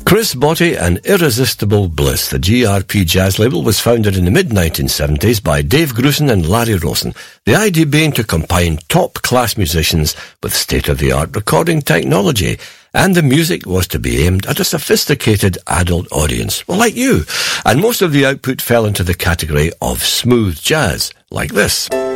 Chris Botti and Irresistible Bliss. The GRP Jazz label was founded in the mid-1970s by Dave Grusin and Larry Rosen. The idea being to combine top-class musicians with state-of-the-art recording technology. And the music was to be aimed at a sophisticated adult audience, well, like you. And most of the output fell into the category of smooth jazz, like this.